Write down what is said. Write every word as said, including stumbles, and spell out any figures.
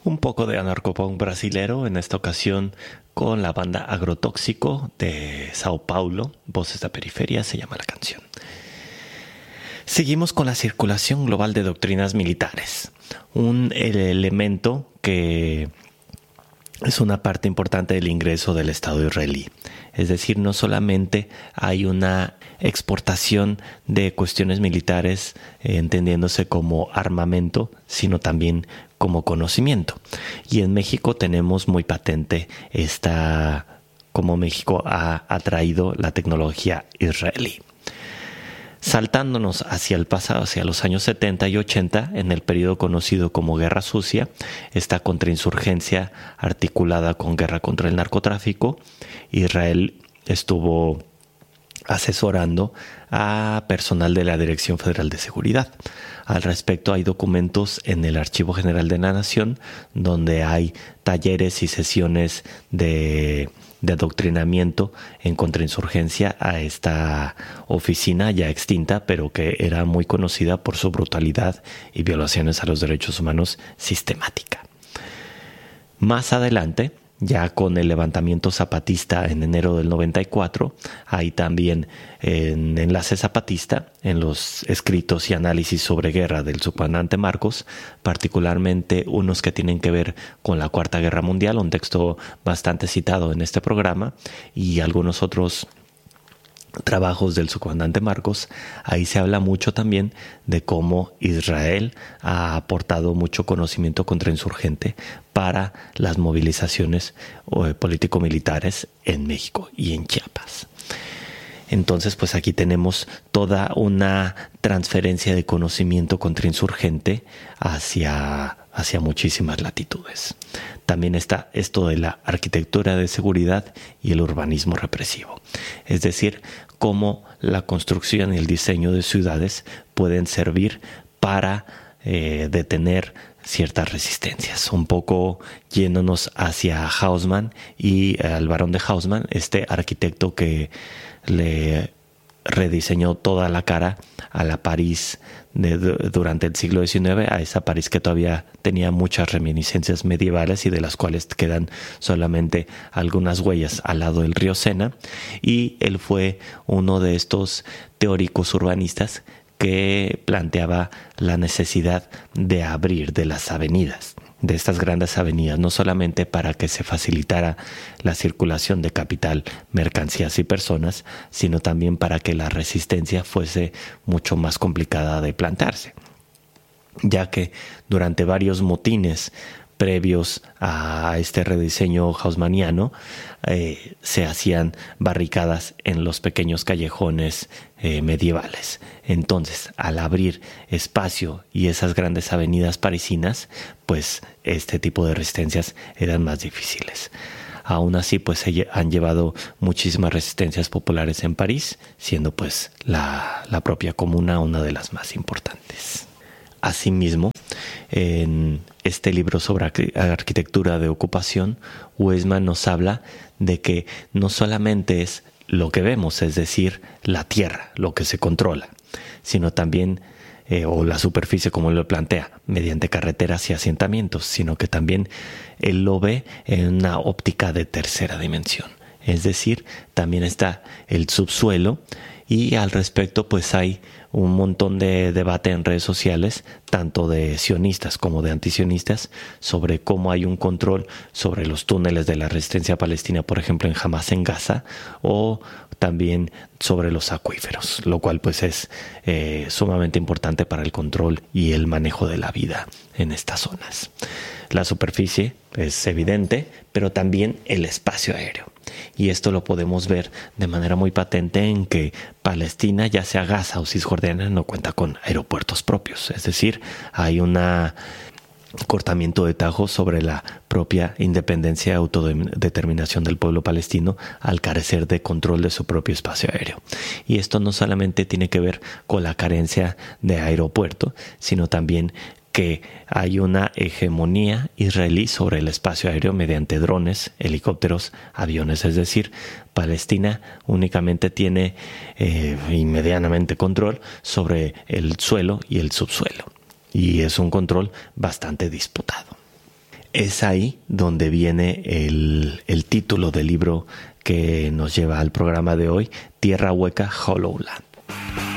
Un poco de anarcopunk brasilero, en esta ocasión con la banda Agrotóxico de Sao Paulo. Voces de Periferia se llama la canción. Seguimos con la circulación global de doctrinas militares, un elemento que es una parte importante del ingreso del Estado israelí. Es decir, no solamente hay una exportación de cuestiones militares, eh, entendiéndose como armamento, sino también como conocimiento. Y en México tenemos muy patente esta, cómo México ha atraído la tecnología israelí. Saltándonos hacia el pasado, hacia los años setenta y ochenta, en el periodo conocido como Guerra Sucia, esta contrainsurgencia articulada con guerra contra el narcotráfico, Israel estuvo asesorando a personal de la Dirección Federal de Seguridad. Al respecto, hay documentos en el Archivo General de la Nación donde hay talleres y sesiones de de adoctrinamiento en contrainsurgencia a esta oficina ya extinta, pero que era muy conocida por su brutalidad y violaciones a los derechos humanos sistemática. Más adelante, ya con el levantamiento zapatista en enero del noventa y cuatro, hay también en Enlace Zapatista, en los escritos y análisis sobre guerra del subcomandante Marcos, particularmente unos que tienen que ver con la Cuarta Guerra Mundial, un texto bastante citado en este programa, y algunos otros trabajos del subcomandante Marcos. Ahí se habla mucho también de cómo Israel ha aportado mucho conocimiento contrainsurgente para las movilizaciones político-militares en México y en Chiapas. Entonces, pues aquí tenemos toda una transferencia de conocimiento contrainsurgente hacia, hacia muchísimas latitudes. También está esto de la arquitectura de seguridad y el urbanismo represivo. Es decir, cómo la construcción y el diseño de ciudades pueden servir para eh, detener ciertas resistencias. Un poco yéndonos hacia Haussmann y al barón de Haussmann, este arquitecto que le rediseñó toda la cara a la París de, de, durante el siglo diecinueve, a esa París que todavía tenía muchas reminiscencias medievales y de las cuales quedan solamente algunas huellas al lado del río Sena. Y él fue uno de estos teóricos urbanistas que planteaba la necesidad de abrir de las avenidas, de estas grandes avenidas, no solamente para que se facilitara la circulación de capital, mercancías y personas, sino también para que la resistencia fuese mucho más complicada de plantearse, ya que durante varios motines previos a este rediseño haussmanniano, eh, se hacían barricadas en los pequeños callejones eh, medievales. Entonces, al abrir espacio y esas grandes avenidas parisinas, pues este tipo de resistencias eran más difíciles. Aún así, pues se han llevado muchísimas resistencias populares en París, siendo pues la, la propia comuna una de las más importantes. Asimismo, en este libro sobre arquitectura de ocupación, Weisman nos habla de que no solamente es lo que vemos, es decir, la tierra, lo que se controla, sino también, eh, o la superficie como él lo plantea, mediante carreteras y asentamientos, sino que también él lo ve en una óptica de tercera dimensión. Es decir, también está el subsuelo, y al respecto pues hay un montón de debate en redes sociales, tanto de sionistas como de antisionistas, sobre cómo hay un control sobre los túneles de la resistencia palestina, por ejemplo en Hamas en Gaza, o también sobre los acuíferos, lo cual pues es eh, sumamente importante para el control y el manejo de la vida en estas zonas. La superficie es evidente, pero también el espacio aéreo. Y esto lo podemos ver de manera muy patente en que Palestina, ya sea Gaza o Cisjordania, no cuenta con aeropuertos propios. Es decir, hay un cortamiento de tajo sobre la propia independencia y autodeterminación del pueblo palestino al carecer de control de su propio espacio aéreo. Y esto no solamente tiene que ver con la carencia de aeropuerto, sino también que hay una hegemonía israelí sobre el espacio aéreo mediante drones, helicópteros, aviones. Es decir, Palestina únicamente tiene eh, medianamente control sobre el suelo y el subsuelo. Y es un control bastante disputado. es ahí donde viene el, el título del libro que nos lleva al programa de hoy, Tierra Hueca, Hollowland.